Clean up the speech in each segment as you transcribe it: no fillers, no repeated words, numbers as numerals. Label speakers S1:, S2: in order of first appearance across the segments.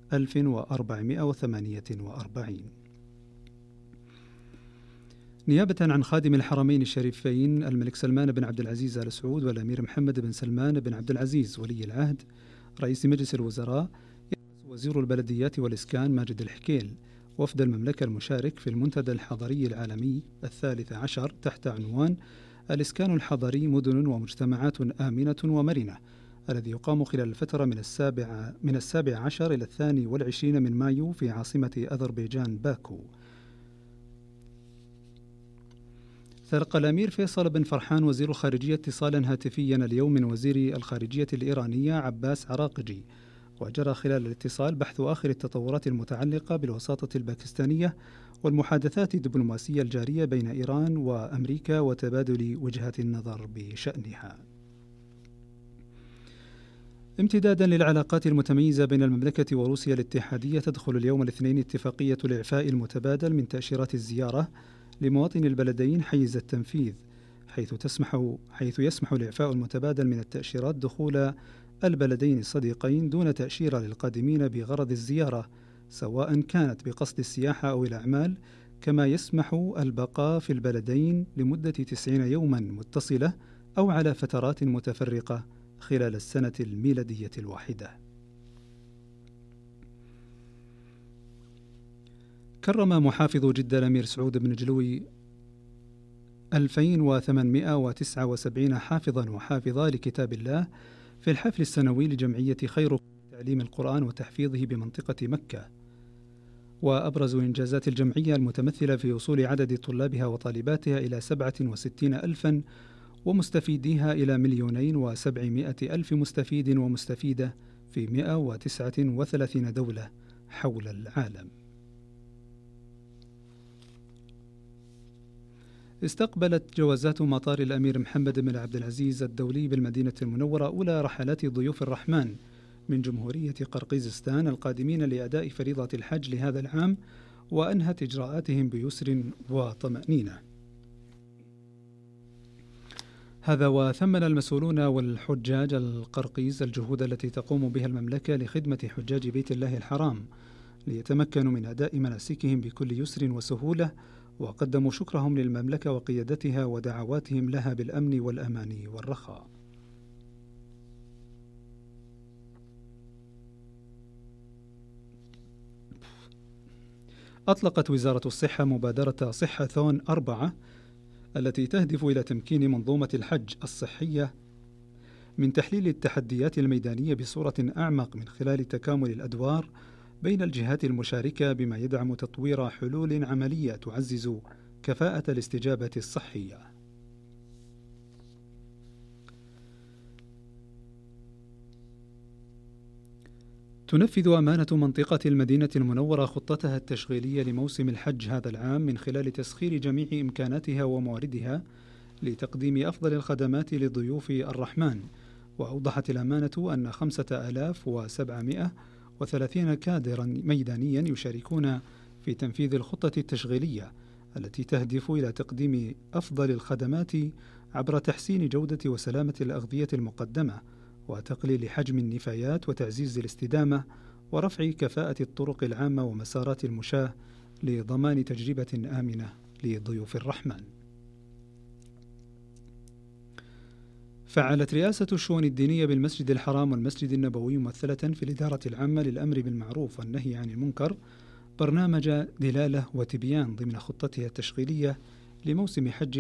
S1: 1448. نيابة عن خادم الحرمين الشريفين الملك سلمان بن عبد العزيز آل سعود والأمير محمد بن سلمان بن عبد العزيز ولي العهد رئيس مجلس الوزراء، وزير البلديات والإسكان ماجد الحكيل وفد المملكة المشارك في المنتدى الحضري العالمي 13 تحت عنوان الإسكان الحضري مدن ومجتمعات آمنة ومرنة، الذي يقام خلال الفترة من 17 إلى 22 من مايو في عاصمة أذربيجان باكو. ثرق الأمير فيصل بن فرحان وزير الخارجية اتصالا هاتفيا اليوم من وزير الخارجية الإيرانية عباس عراقجي، وجرى خلال الاتصال بحث آخر التطورات المتعلقة بالوساطة الباكستانية والمحادثات الدبلوماسية الجارية بين إيران وأمريكا وتبادل وجهات النظر بشأنها. امتدادا للعلاقات المتميزة بين المملكة وروسيا الاتحادية، تدخل اليوم الاثنين اتفاقية الإعفاء المتبادل من تأشيرات الزيارة لمواطن البلدين حيز التنفيذ، حيث يسمح الإعفاء المتبادل من التأشيرات دخول البلدين الصديقين دون تأشيرة للقادمين بغرض الزيارة، سواء كانت بقصد السياحة أو الأعمال، كما يسمح البقاء في البلدين لمدة 90 يوما متصلة أو على فترات متفرقة خلال السنة الميلادية الواحدة. كرم محافظ جدة الأمير سعود بن جلوي 2879 حافظا وحافظة لكتاب الله في الحفل السنوي لجمعية خير تعليم القرآن وتحفيظه بمنطقة مكة. وأبرز إنجازات الجمعية المتمثلة في وصول عدد طلابها وطالباتها إلى 67,000 ومستفيديها إلى 2,700,000 مستفيد ومستفيدة في 139 دولة حول العالم. استقبلت جوازات مطار الأمير محمد بن عبد العزيز الدولي بالمدينة المنورة أولى رحلات ضيوف الرحمن من جمهورية قرقيزستان القادمين لأداء فريضة الحج لهذا العام، وأنهت إجراءاتهم بيسر وطمأنينة. هذا وثمن المسؤولون والحجاج القرقيز الجهود التي تقوم بها المملكة لخدمة حجاج بيت الله الحرام ليتمكنوا من أداء مناسكهم بكل يسر وسهولة، وقدموا شكرهم للمملكة وقيادتها ودعواتهم لها بالأمن والأمان والرخاء. أطلقت وزارة الصحة مبادرة صحة 4 التي تهدف إلى تمكين منظومة الحج الصحية من تحليل التحديات الميدانية بصورة أعمق من خلال تكامل الأدوار بين الجهات المشاركة، بما يدعم تطوير حلول عملية تعزز كفاءة الاستجابة الصحية. تنفذ أمانة منطقة المدينة المنورة خطتها التشغيلية لموسم الحج هذا العام من خلال تسخير جميع إمكاناتها ومواردها لتقديم أفضل الخدمات لضيوف الرحمن. وأوضحت الأمانة أن 5730 كادرا ميدانيا يشاركون في تنفيذ الخطة التشغيلية التي تهدف إلى تقديم أفضل الخدمات عبر تحسين جودة وسلامة الأغذية المقدمة وتقليل حجم النفايات وتعزيز الاستدامة ورفع كفاءة الطرق العامة ومسارات المشاة لضمان تجربة آمنة لضيوف الرحمن. فعلت رئاسة الشؤون الدينية بالمسجد الحرام والمسجد النبوي ممثلة في الإدارة العامة للأمر بالمعروف والنهي عن المنكر برنامج دلالة وتبيان ضمن خطتها التشغيلية لموسم حج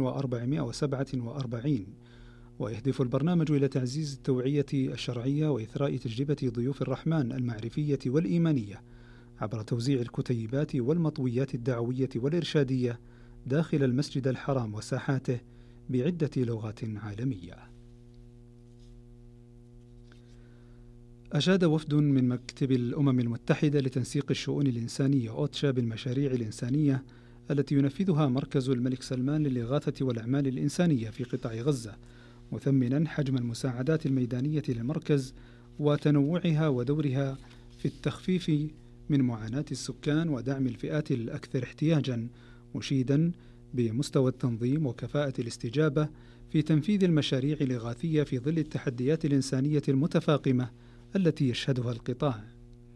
S1: 1447، ويهدف البرنامج إلى تعزيز التوعية الشرعية وإثراء تجربة ضيوف الرحمن المعرفية والإيمانية عبر توزيع الكتيبات والمطويات الدعوية والإرشادية داخل المسجد الحرام وساحاته بعدة لغات عالمية. أشاد وفد من مكتب الأمم المتحدة لتنسيق الشؤون الإنسانية أوتشا بالمشاريع الإنسانية التي ينفذها مركز الملك سلمان للإغاثة والأعمال الإنسانية في قطاع غزة، مثمنا حجم المساعدات الميدانية للمركز وتنوعها ودورها في التخفيف من معاناة السكان ودعم الفئات الأكثر احتياجا، مشيدا بمستوى التنظيم وكفاءة الاستجابة في تنفيذ المشاريع الإغاثية في ظل التحديات الإنسانية المتفاقمة التي يشهدها القطاع.